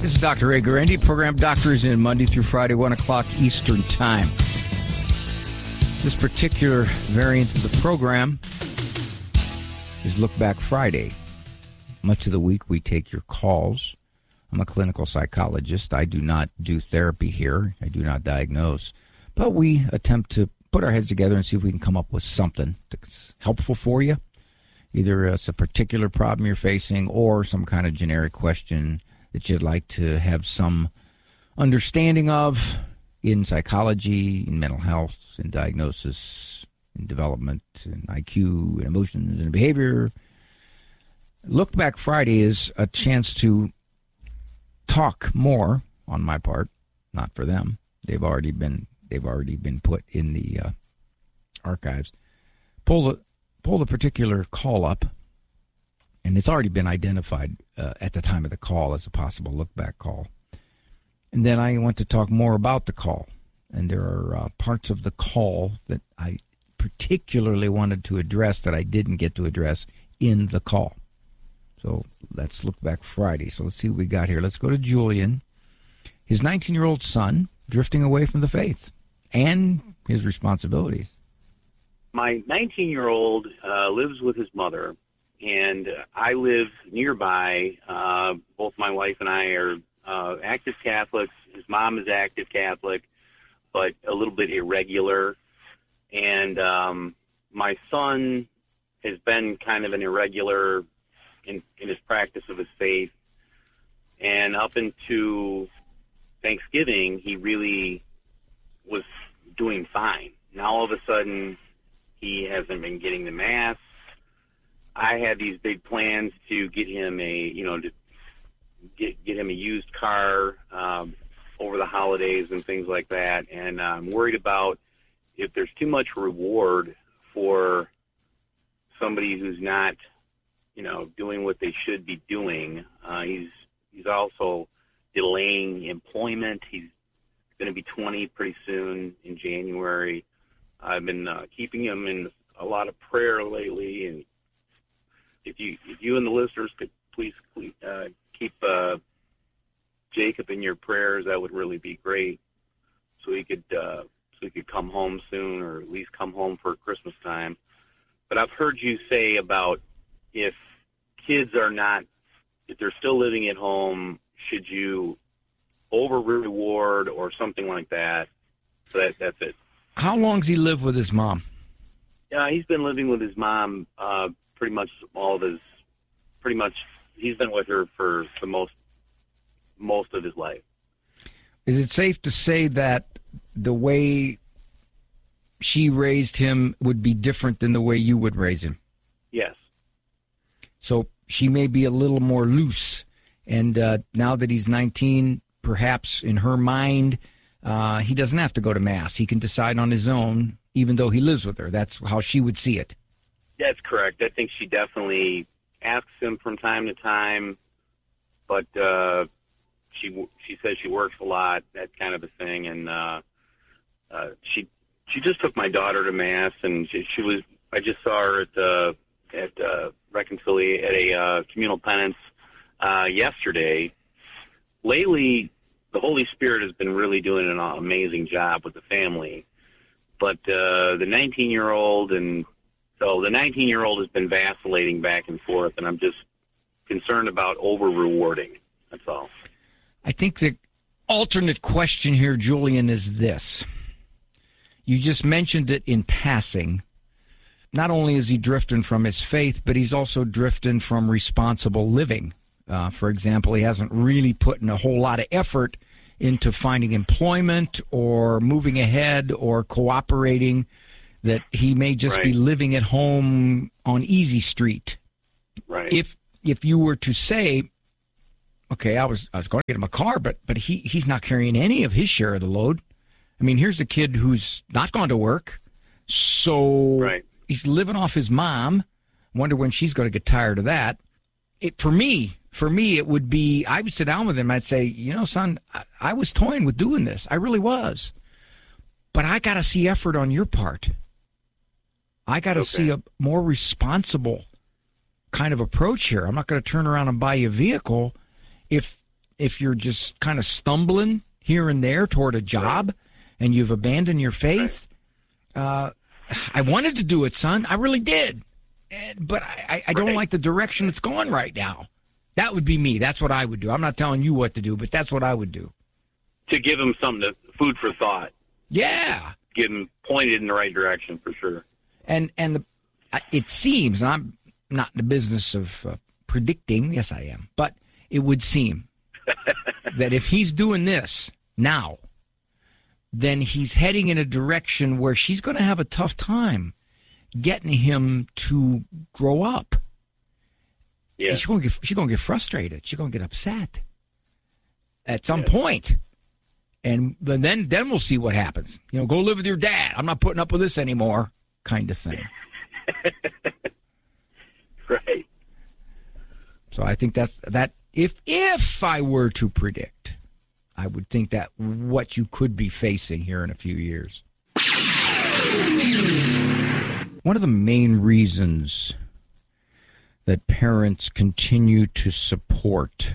This is Dr. Ray Guarendi. Program Doctors in Monday through Friday, 1 o'clock Eastern Time. This particular variant of the program is Look Back Friday. Much of the week we take your calls. I'm a clinical psychologist. I do not do therapy here. I do not diagnose. But we attempt to put our heads together and see if we can come up with something that's helpful for you. Either it's a particular problem you're facing or some kind of generic question that you'd like to have some understanding of in psychology, in mental health, in diagnosis, in development, in IQ, in emotions, and behavior. Look Back Friday is a chance to talk more on my part, not for them. They've already been put in the archives. Pull the particular call up, and it's already been identified at the time of the call as a possible look-back call. And then I want to talk more about the call. And there are parts of the call that I particularly wanted to address that I didn't get to address in the call. So let's look back Friday. So let's see what we got here. Let's go to Julian. His 19-year-old son drifting away from the faith and his responsibilities. My 19-year-old lives with his mother, and I live nearby. Both my wife and I are active Catholics. His mom is active Catholic, but a little bit irregular. And my son has been kind of an irregular in his practice of his faith. And up into Thanksgiving, he really was doing fine. Now all of a sudden, he hasn't been getting to Mass. I had these big plans to get him to get him a used car over the holidays and things like that. And I'm worried about if there's too much reward for somebody who's not, doing what they should be doing. He's also delaying employment. He's going to be 20 pretty soon in January. I've been keeping him in a lot of prayer lately, and if you and the listeners could please keep Jacob in your prayers, that would really be great. So he could come home soon, or at least come home for Christmas time. But I've heard you say about if they're still living at home, should you over reward or something like that? So that's it. How long's he lived with his mom? He's been living with his mom pretty much he's been with her for the most of his life. Is it safe to say that the way she raised him would be different than the way you would raise him? Yes. So she may be a little more loose, and now that he's 19, perhaps in her mind, he doesn't have to go to Mass. He can decide on his own, even though he lives with her. That's how she would see it. That's correct. I think she definitely asks him from time to time, but she says she works a lot, that kind of a thing, and she just took my daughter to Mass, and I just saw her at a communal penance yesterday. Lately, the Holy Spirit has been really doing an amazing job with the family. But the 19-year-old has been vacillating back and forth, and I'm just concerned about over-rewarding. That's all. I think the alternate question here, Julian, is this. You just mentioned it in passing. Not only is he drifting from his faith, but he's also drifting from responsible living. For example, he hasn't really put in a whole lot of effort into finding employment or moving ahead or cooperating, that he may just be living at home on Easy Street. Right. If you were to say, okay, I was going to get him a car, but he's not carrying any of his share of the load. I mean, here's a kid who's not gone to work, so he's living off his mom. Wonder when she's going to get tired of that. For me, it would be, I would sit down with him. I'd say, son, I was toying with doing this. I really was. But I got to see effort on your part. I got to see a more responsible kind of approach here. I'm not going to turn around and buy you a vehicle if if you're just kind of stumbling here and there toward a job and you've abandoned your faith, I wanted to do it, son. I really did. But I don't like the direction it's going right now. That would be me. That's what I would do. I'm not telling you what to do, but that's what I would do. To give him food for thought. Yeah. Get him pointed in the right direction, for sure. And it seems, and I'm not in the business of predicting, yes I am, but it would seem that if he's doing this now, then he's heading in a direction where she's going to have a tough time getting him to grow up. Yeah. She's going to get frustrated. She's going to get upset at some point. And then we'll see what happens. Go live with your dad. I'm not putting up with this anymore, kind of thing. Right. So I think that's that. If I were to predict, I would think that what you could be facing here in a few years. One of the main reasons that parents continue to support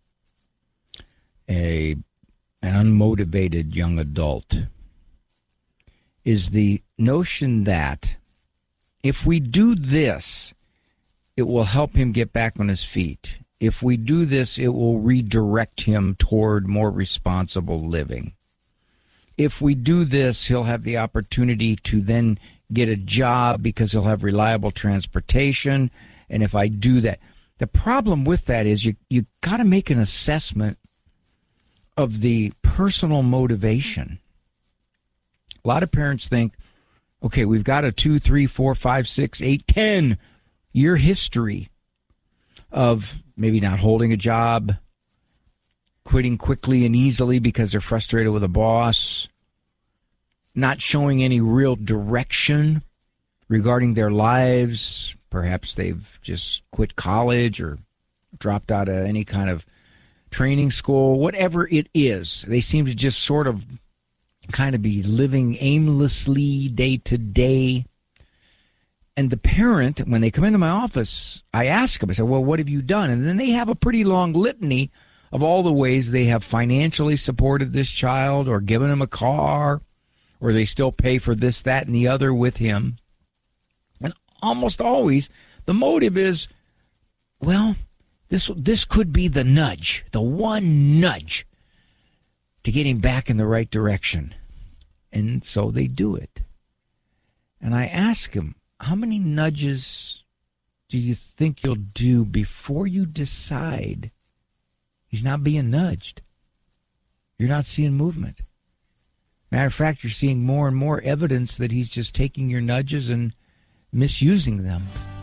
an unmotivated young adult is the notion that if we do this, it will help him get back on his feet. If we do this, it will redirect him toward more responsible living. If we do this, he'll have the opportunity to then get a job because he'll have reliable transportation. And if I do that, the problem with that is you got to make an assessment of the personal motivation. A lot of parents think, okay, we've got a 2, 3, 4, 5, 6, 8, 10 year history of maybe not holding a job, quitting quickly and easily because they're frustrated with a boss, not showing any real direction regarding their lives. Perhaps they've just quit college or dropped out of any kind of training school, whatever it is. They seem to just sort of kind of be living aimlessly day to day. And the parent, when they come into my office, I ask them, I say, well, what have you done? And then they have a pretty long litany of all the ways they have financially supported this child or given him a car, or they still pay for this, that, and the other with him. And almost always the motive is, well, this could be the nudge, the one nudge to get him back in the right direction. And so they do it. And I ask him, how many nudges do you think you'll do before you decide he's not being nudged? You're not seeing movement. Matter of fact, you're seeing more and more evidence that he's just taking your nudges and misusing them.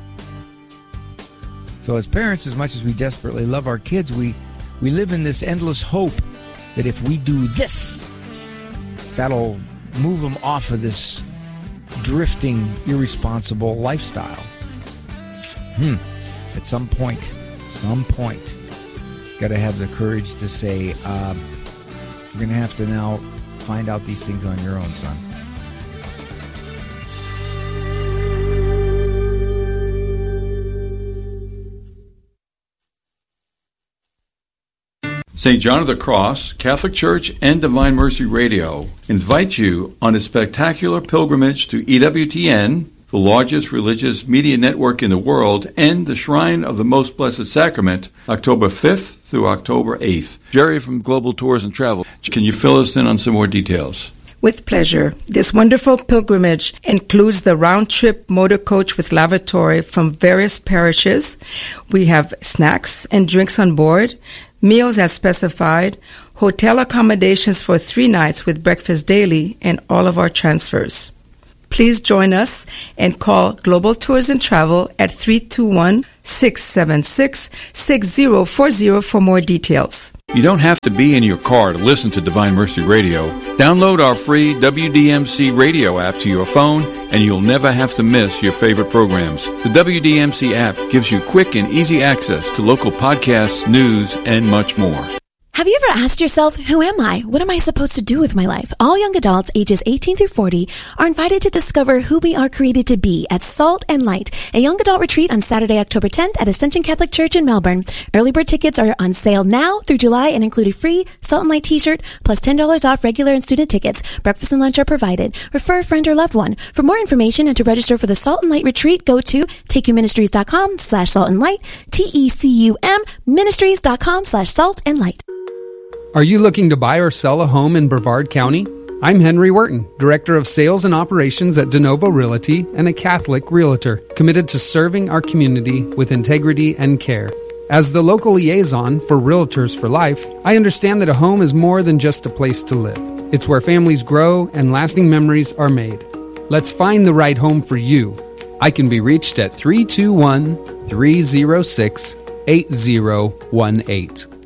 So as parents, as much as we desperately love our kids, we live in this endless hope that if we do this, that'll move them off of this drifting, irresponsible lifestyle. At some point, got to have the courage to say, you're going to have to now find out these things on your own, son. St. John of the Cross, Catholic Church, and Divine Mercy Radio invite you on a spectacular pilgrimage to EWTN, the largest religious media network in the world, and the Shrine of the Most Blessed Sacrament, October 5th through October 8th. Jerry from Global Tours and Travel, can you fill us in on some more details? With pleasure. This wonderful pilgrimage includes the round-trip motor coach with lavatory from various parishes. We have snacks and drinks on board, meals as specified, hotel accommodations for 3 nights with breakfast daily, and all of our transfers. Please join us and call Global Tours and Travel at 321-676-6040 for more details. You don't have to be in your car to listen to Divine Mercy Radio. Download our free WDMC radio app to your phone, and you'll never have to miss your favorite programs. The WDMC app gives you quick and easy access to local podcasts, news, and much more. Have you ever asked yourself, who am I? What am I supposed to do with my life? All young adults ages 18 through 40 are invited to discover who we are created to be at Salt and Light, a young adult retreat on Saturday, October 10th at Ascension Catholic Church in Melbourne. Early bird tickets are on sale now through July and include a free Salt and Light t-shirt plus $10 off regular and student tickets. Breakfast and lunch are provided. Refer a friend or loved one. For more information and to register for the Salt and Light retreat, go to takeyoumministries.com/saltandlight, TECUM ministries.com/saltandlight. Are you looking to buy or sell a home in Brevard County? I'm Henry Wharton, Director of Sales and Operations at DeNovo Realty and a Catholic Realtor, committed to serving our community with integrity and care. As the local liaison for Realtors for Life, I understand that a home is more than just a place to live. It's where families grow and lasting memories are made. Let's find the right home for you. I can be reached at 321-306-8018.